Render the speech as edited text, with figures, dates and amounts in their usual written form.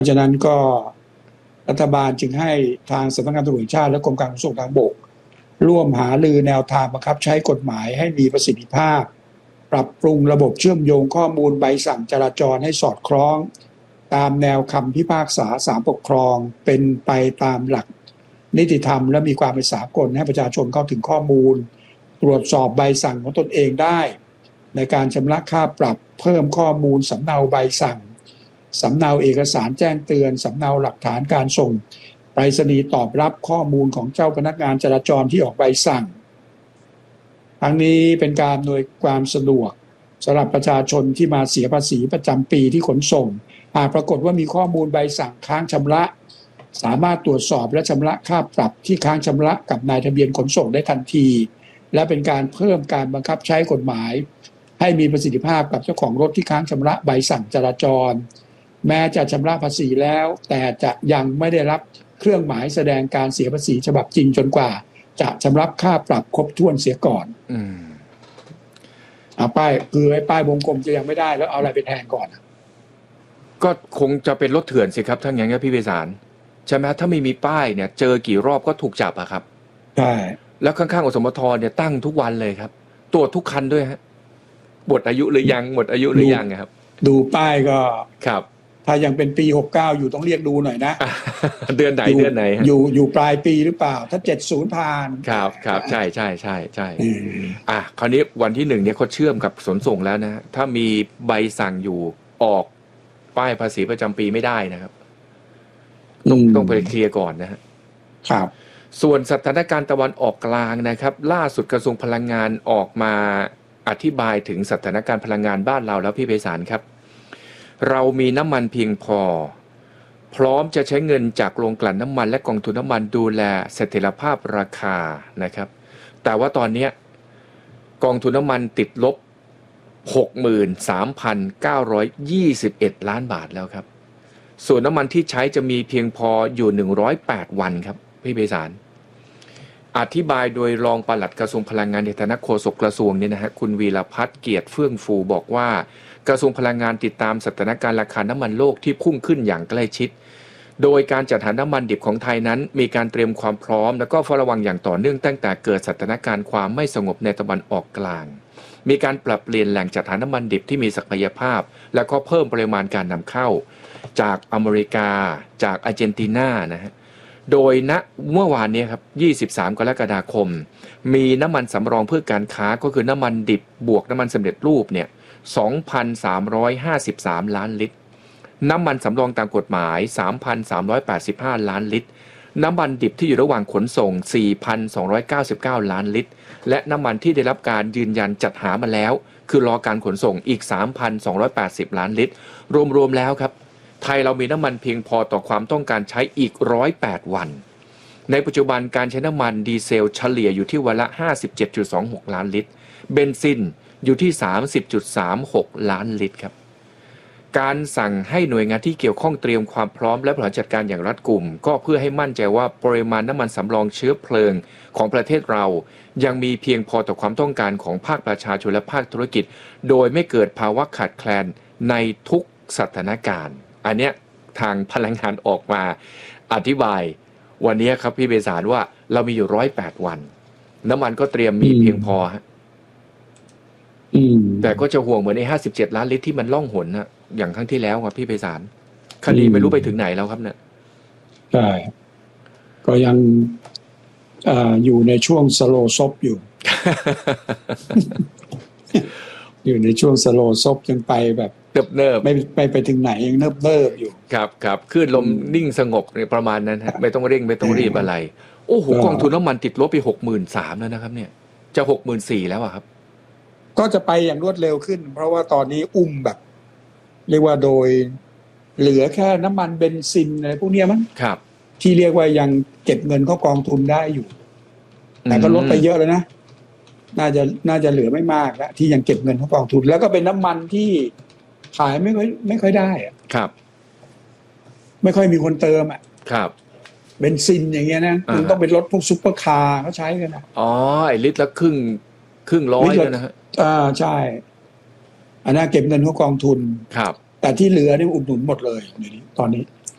ฉะนั้นก็รัฐบาลจึงให้ทางสำนักงานตำรวจแห่งชาติและกรมการขนส่งทางบกร่วมหารือแนวทางบังคับใช้กฎหมายให้มีประสิทธิภาพปรับปรุงระบบเชื่อมโยงข้อมูลใบสั่งจราจรให้สอดคล้องตามแนวคำพิพากษาศาลปกครองเป็นไปตามหลักนิติธรรมและมีความเป็นสากลให้ประชาชนเข้าถึงข้อมูลตรวจสอบใบสั่งของตนเองได้ในการชำระค่าปรับเพิ่มข้อมูลสำเนาใบสั่งสำเนาเอกสารแจ้งเตือนสำเนาหลักฐานการส่งไปรษณีย์ตอบรับข้อมูลของเจ้าพนักงานจราจรที่ออกใบสั่งทั้งนี้เป็นการอำนวยความสะดวกสำหรับประชาชนที่มาเสียภาษีประจำปีที่ขนส่งหากปรากฏว่ามีข้อมูลใบสั่งค้างชำระสามารถตรวจสอบและชำระค่าปรับที่ค้างชำระกับนายทะเบียนขนส่งได้ทันทีและเป็นการเพิ่มการบังคับใช้กฎหมายให้มีประสิทธิภาพกับเจ้าของรถที่ค้างชำระใบสั่งจราจรแม้จะชำระภาษีแล้วแต่จะยังไม่ได้รับเครื่องหมายแสดงการเสียภาษีฉบับจริงจนกว่าจะชำระค่าปรับครบถ้วนเสียก่อนป้ายคือไอ้ป้ายวงกลมจะยังไม่ได้แล้วเอาอะไรไปแทนก่อนก็คงจะเป็นรถเถื่อนสิครับถ้าอย่างนี้พี่ไพศาลใช่ไหมถ้าไม่มีป้ายเนี่ยเจอกี่รอบก็ถูกจับอะครับใช่แล้วข้างๆอสมทเนี่ยตั้งทุกวันเลยครับตรวจทุกคันด้วยฮะหมดอายุหรือยังหมดอายุหรือยังครับดูป้ายก็ครับถ้ายังเป็นปี69อยู่ต้องเรียกดูหน่อยนะเดือนไหนอยู่ปลายปีหรือเปล่าถ้า70ผ่านครับใช่คราวนี้วันที่1เนี่ยเขาเชื่อมกับขนส่งแล้วนะถ้ามีใบสั่งอยู่ออกป้ายภาษีประจำปีไม่ได้นะครับต้องไปเคลียร์ก่อนนะฮะครับส่วนสถานการณ์ตะวันออกกลางนะครับล่าสุดกระทรวงพลังงานออกมาอธิบายถึงสถานการณ์พลังงานบ้านเราแล้วพี่ไพศาลครับเรามีน้ำมันเพียงพอพร้อมจะใช้เงินจากโรงกลั่นน้ำมันและกองทุนน้ำมันดูแลเสถียรภาพราคานะครับแต่ว่าตอนนี้กองทุนน้ำมันติดลบ 63,921 ล้านบาทแล้วครับส่วนน้ำมันที่ใช้จะมีเพียงพออยู่108วันครับพี่ไพศาลอธิบายโดยรองปลัดกระทรวงพลังงานในฐานะโฆษกกระทรวงเนี่ยนะฮะคุณวีรพัฒน์เกียรติเฟื่องฟูบอกว่ากระทรวงพลังงานติดตามสถานการณ์ราคาน้ำมันโลกที่พุ่งขึ้นอย่างใกล้ชิดโดยการจัดหาน้ำมันดิบของไทยนั้นมีการเตรียมความพร้อมและก็เฝ้าระวังอย่างต่อเนื่องตั้งแต่เกิดสถานการณ์ความไม่สงบในตะวันออกกลางมีการปรับเปลี่ยนแหล่งจัดหาน้ำมันดิบที่มีศักยภาพและก็เพิ่มปริมาณการนำเข้าจากอเมริกาจากอาร์เจนตินานะฮะโดยณเมื่อวานนี้ครับ23กรกฎาคมมีน้ำมันสำรองเพื่อการค้าก็คือน้ำมันดิบบวกน้ำมันสำเร็จรูปเนี่ย 2,353 ล้านลิตรน้ำมันสำรองตามกฎหมาย 3,385 ล้านลิตรน้ำมันดิบที่อยู่ระหว่างขนส่ง 4,299 ล้านลิตรและน้ำมันที่ได้รับการยืนยันจัดหามาแล้วคือรอการขนส่งอีก 3,280 ล้านลิตรรวมๆแล้วครับไทยเรามีน้ำมันเพียงพอต่อความต้องการใช้อีก108วันในปัจจุบันการใช้น้ำมันดีเซลเฉลี่ยอยู่ที่วันละ 57.26 ล้านลิตรเบนซินอยู่ที่ 30.36 ล้านลิตรครับการสั่งให้หน่วยงานที่เกี่ยวข้องเตรียมความพร้อมและบริหารจัดการอย่างรัดกุมก็เพื่อให้มั่นใจว่าปริมาณน้ำมันสำรองเชื้อเพลิงของประเทศเรายังมีเพียงพอต่อความต้องการของภาคประชาชนและภาคธุรกิจโดยไม่เกิดภาวะขาดแคลนในทุกสถานการณ์อันเนี้ยทางพลังงานออกมาอธิบายวันนี้ครับพี่เบสารว่าเรามีอยู่108วันน้ำมันก็เตรียมมีเพียงพอฮะแต่ก็จะห่วงเหมือนใน57ล้านลิตรที่มันล่องหนนะอย่างครั้งที่แล้วครับพี่ไพศาลคดีไม่รู้ไปถึงไหนแล้วครับเนี่ยใช่ก็ยังอยู่ในช่วงสโลว์ซบอยู่ อยู่ในช่วงสโลว์ซบยังไปแบบเนิบไม่ไปถึงไหนยังเนิบอยู่ครับคลื่นลมนิ่งสงบในประมาณนั้นฮะไม่ต้องเร่งไม่ต้องรีบอะไรโอ้โหกองทุนน้ำมันติดลบไป 63,000 แล้วนะครับเนี่ยจะ 64,000 แล้วอะครับก็จะไปอย่างรวดเร็วขึ้นเพราะว่าตอนนี้แบบเรียกว่าโดยเหลือแค่น้ำมันเบนซินอะไรพวกนี้มั้งครับที่เรียกว่ายังเก็บเงินเข้ากองทุนได้อยู่แต่ก็ลดไปเยอะแล้วนะน่าจะเหลือไม่มากแล้วที่ยังเก็บเงินเข้ากองทุนแล้วก็เป็นน้ำมันที่ขายไม่ค่อยได้อะครับไม่ค่อยมีคนเติมอ่ะครับเบนซินอย่างเงี้ยนะมันต้องเป็นรถพวกซุปเปอร์คาร์เขาใช้กันนะอ๋อไอ้ลิตรละครึ่งร้อยนะฮะใช่อันนั้นเก็บเงินเข้ากองทุนครับแต่ที่เหลือนี่อุดหนุนหมดเลยตอนนี้